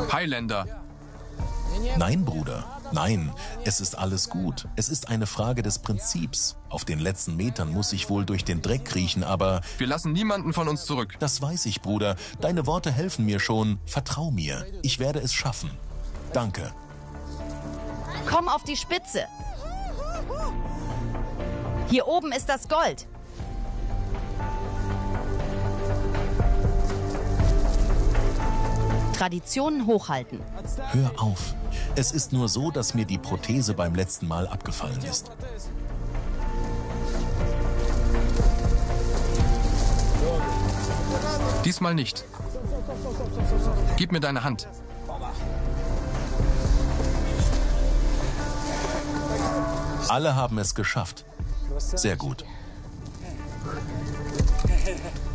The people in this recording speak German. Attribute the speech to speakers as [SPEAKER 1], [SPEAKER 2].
[SPEAKER 1] Highlander.
[SPEAKER 2] Nein, Bruder, nein, es ist alles gut. Es ist eine Frage des Prinzips. Auf den letzten Metern muss ich wohl durch den Dreck kriechen, aber...
[SPEAKER 1] Wir lassen niemanden von uns zurück.
[SPEAKER 2] Das weiß ich, Bruder. Deine Worte helfen mir schon. Vertrau mir. Ich werde es schaffen. Danke.
[SPEAKER 3] Komm auf die Spitze. Hier oben ist das Gold. Traditionen hochhalten.
[SPEAKER 2] Hör auf. Es ist nur so, dass mir die Prothese beim letzten Mal abgefallen ist.
[SPEAKER 1] Diesmal nicht. Gib mir deine Hand.
[SPEAKER 2] Alle haben es geschafft. Sehr gut.